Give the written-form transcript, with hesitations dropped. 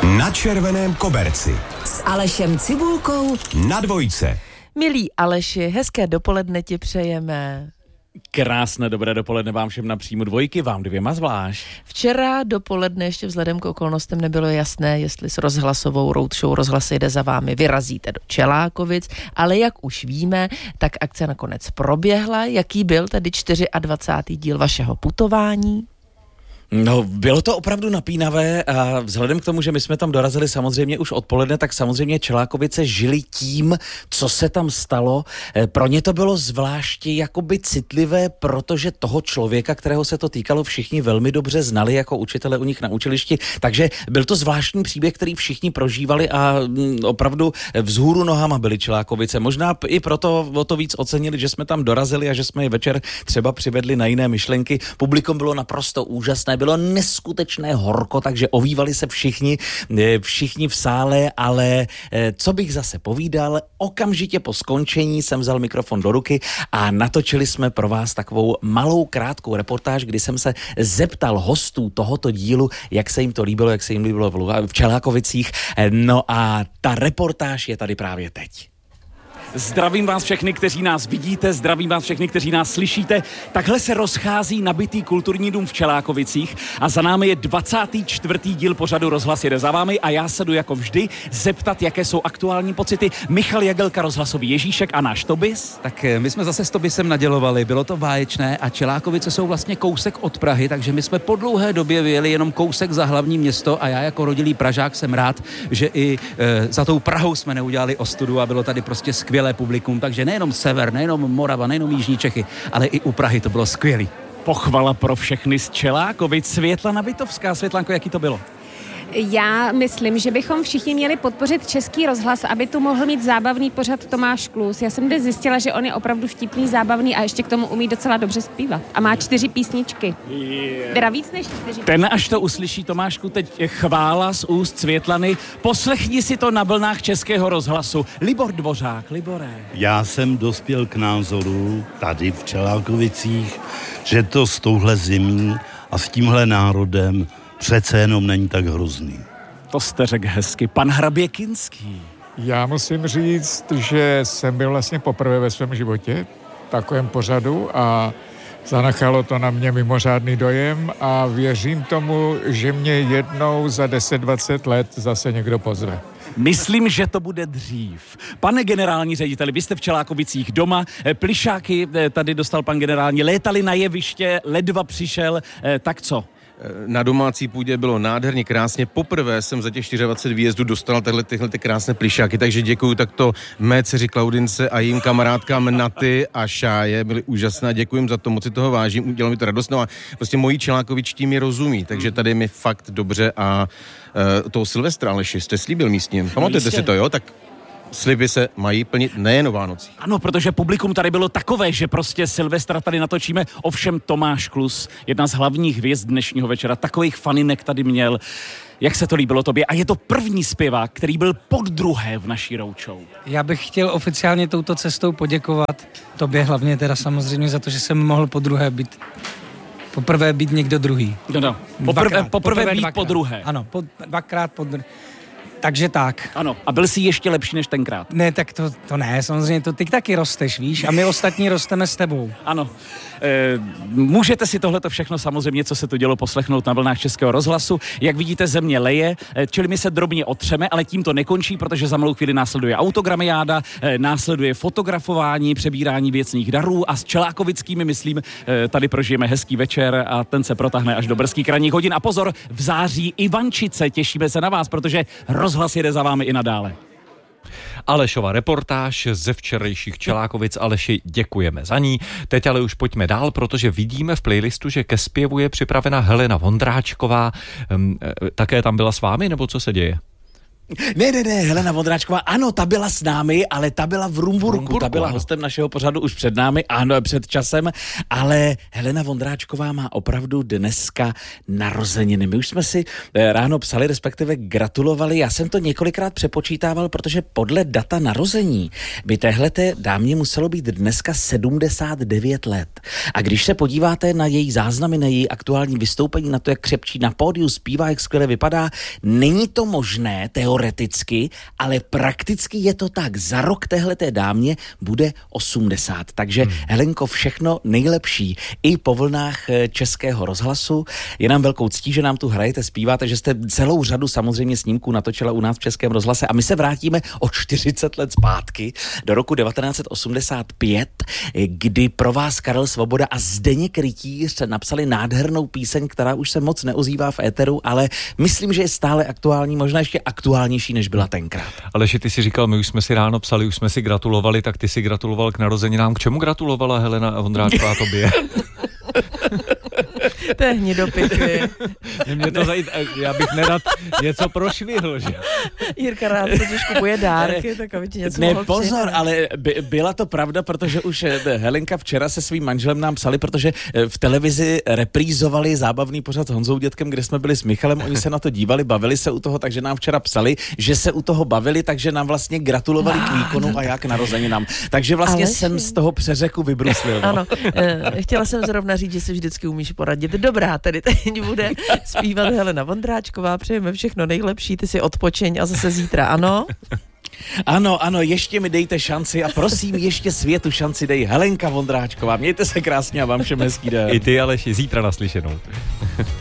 Na červeném koberci s Alešem Cibulkou na Dvojce. Milí Aleši, hezké dopoledne ti přejeme. Krásné dobré dopoledne vám všem na příjmu Dvojky, vám dvěma zvlášť. Včera dopoledne ještě vzhledem k okolnostem nebylo jasné, jestli s rozhlasovou roadshow Rozhlas jde za vámi vyrazíte do Čelákovic, ale jak už víme, tak akce nakonec proběhla. Jaký byl tedy 24. díl vašeho putování? No, bylo to opravdu napínavé a vzhledem k tomu, že my jsme tam dorazili samozřejmě už odpoledne, tak samozřejmě Čelákovice žili tím, co se tam stalo. Pro ně to bylo zvláště jakoby citlivé, protože toho člověka, kterého se to týkalo, všichni velmi dobře znali jako učitele u nich na učilišti, takže byl to zvláštní příběh, který všichni prožívali a opravdu vzhůru nohama byly Čelákovice. Možná i proto o to víc ocenili, že jsme tam dorazili a že jsme je večer třeba přivedli na jiné myšlenky. Publikum bylo naprosto úžasné. Bylo neskutečné horko, takže ovívali se všichni v sále, ale co bych zase povídal, okamžitě po skončení jsem vzal mikrofon do ruky a natočili jsme pro vás takovou malou krátkou reportáž, kdy jsem se zeptal hostů tohoto dílu, jak se jim to líbilo, jak se jim líbilo v Čelákovicích. No a ta reportáž je tady právě teď. Zdravím vás všechny, kteří nás vidíte, zdravím vás všechny, kteří nás slyšíte. Takhle se rozchází nabitý kulturní dům v Čelákovicích a za námi je 24. díl pořadu Rozhlas jede za vámi a já se jdu jako vždy zeptat, jaké jsou aktuální pocity. Michal Jagelka, rozhlasový Ježíšek a náš Tobis. Tak my jsme zase s Tobisem nadělovali, bylo to báječné a Čelákovice jsou vlastně kousek od Prahy, takže my jsme po dlouhé době vyjeli jenom kousek za hlavní město a já jako rodilý Pražák jsem rád, že i za tou Prahou jsme neudělali ostudu a bylo tady prostě skvělé publikum, takže nejenom sever, nejenom Morava, nejenom jižní Čechy, ale i u Prahy to bylo skvělý. Pochvala pro všechny z Čelákovic. Světlana Vitovská. Světlanko, jaký to bylo? Já myslím, že bychom všichni měli podpořit Český rozhlas, aby tu mohl mít zábavný pořad Tomáš Klus. Já jsem dnes zjistila, že on je opravdu vtipný, zábavný a ještě k tomu umí docela dobře zpívat. A má 4 písničky. Teda víc než 4. Ten, až to uslyší, Tomášku, teď chvála z úst Světlany. Poslechni si to na vlnách Českého rozhlasu. Libor Dvořák, Libore. Já jsem dospěl k názoru tady v Čelákovicích, že to s touhle zemí a s tímhle národem přece jenom není tak hrozný. To jste řekl hezky. Pan hrabě Kinský. Já musím říct, že jsem byl vlastně poprvé ve svém životě v takovém pořadu a zanechalo to na mě mimořádný dojem a věřím tomu, že mě jednou za 10-20 let zase někdo pozve. Myslím, že to bude dřív. Pane generální řediteli, vy jste v Čelákovicích doma, plišáky tady dostal pan generální, létali na jeviště, ledva přišel, tak co? Na domácí půdě bylo nádherně krásně. Poprvé jsem za těch 24 výjezdů dostal tyhle plišáky, takže děkuju takto mé dceři Klaudince a jejím kamarádkám Naty a Šáje. Byly úžasné, děkuju za to, moc si toho vážím, udělalo mi to radost. No a prostě moji čelákovičtí mi rozumí, takže tady mi fakt dobře a toho Silvestra, Aleši, jste slíbil místním. Pamatujete si to, jo? Tak sliby se mají plnit nejen o Vánocích. Ano, protože publikum tady bylo takové, že prostě Silvestra tady natočíme. Ovšem Tomáš Klus, jedna z hlavních hvězd dnešního večera, takových faninek tady měl. Jak se to líbilo tobě? A je to první zpěvák, který byl podruhé v naší roadshow. Já bych chtěl oficiálně touto cestou poděkovat tobě hlavně teda samozřejmě za to, že jsem mohl poprvé být někdo druhý. No. Poprvé být podruhé. Ano, dvakrát podruhé. Takže tak. Ano, a byl jsi ještě lepší než tenkrát. Ne, tak to ne, samozřejmě, ty taky rosteš, víš, a my ostatní rosteme s tebou. Ano. Můžete si tohleto všechno samozřejmě, co se tu dělo, poslechnout na vlnách Českého rozhlasu. Jak vidíte, země leje, čili my se drobně otřeme, ale tím to nekončí, protože za malou chvíli následuje autogramiáda, následuje fotografování, přebírání věcných darů a s Čelákovickými, myslím, tady prožijeme hezký večer a ten se protáhne až do brzkých ranních hodin. A pozor, v září Ivančice, těšíme se na vás, protože Rozhlas jede za vámi i nadále. Alešova reportáž ze včerejších Čelákovic. Aleši, děkujeme za ní. Teď ale už pojďme dál, protože vidíme v playlistu, že ke zpěvu je připravena Helena Vondráčková. Také tam byla s vámi, nebo co se děje? Ne, Helena Vondráčková, ano, ta byla s námi, ale ta byla v Rumburku, ta byla hostem našeho pořadu už před námi, ano, před časem, ale Helena Vondráčková má opravdu dneska narozeniny. My už jsme si ráno psali, respektive gratulovali, já jsem to několikrát přepočítával, protože podle data narození by téhleté dámě muselo být dneska 79 let. A když se podíváte na její záznamy, na její aktuální vystoupení, na to, jak křepčí na pódiu, zpívá, jak skvěle vypadá, není to možné teoreticky, ale prakticky je to tak. Za rok téhleté dámě bude 80. Takže Helenko, všechno nejlepší i po vlnách Českého rozhlasu. Je nám velkou ctí, že nám tu hrajete, zpíváte, že jste celou řadu samozřejmě snímků natočila u nás v Českém rozhlase a my se vrátíme o 40 let zpátky do roku 1985, kdy pro vás Karel Svoboda a Zdeněk Rytíř napsali nádhernou píseň, která už se moc neozývá v éteru, ale myslím, že je stále aktuální, možná ještě aktuálnější, než byla tenkrát. Aleši, ty si říkal, my už jsme si ráno psali, už jsme si gratulovali, tak ty si gratuloval k narozeninám. K čemu gratulovala Helena Vondráčková tobě? To je hnidopěkný. Mě to já bych nerad něco prošvihl, že? Jirka rád totiž kupuje dárky, tak aby ti něco mohl pozor, přijít. ale byla to pravda, protože už Helenka včera se svým manželem nám psali, protože v televizi reprízovali zábavný pořad s Honzou Dětkem, kde jsme byli s Michalem, oni se na to dívali, bavili se u toho, takže nám včera psali, že se u toho bavili, takže nám vlastně gratulovali k výkonu a jak narozeninám. Takže vlastně jsem z toho přeřeku vybruslil. Ano, chtěla jsem zrovna říct, že si vždycky umíš poradit. Dobrá, tedy teď bude zpívat Helena Vondráčková, přejeme všechno nejlepší, ty si odpočeň a zase zítra, ano? Ano, ještě mi dejte šanci a prosím, ještě světu šanci dej. Helenka Vondráčková, mějte se krásně a vám všem hezký den. I ty, Aleši, zítra naslyšenou.